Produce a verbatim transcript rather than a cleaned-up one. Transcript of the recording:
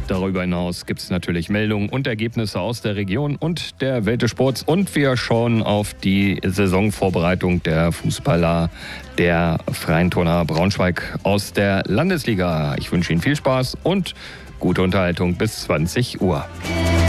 Darüber hinaus gibt es natürlich Meldungen und Ergebnisse aus der Region und der Welt des Sports. Und wir schauen auf die Saisonvorbereitung der Fußballer der Freien Turner Braunschweig aus der Landesliga. Ich wünsche Ihnen viel Spaß und gute Unterhaltung bis zwanzig Uhr.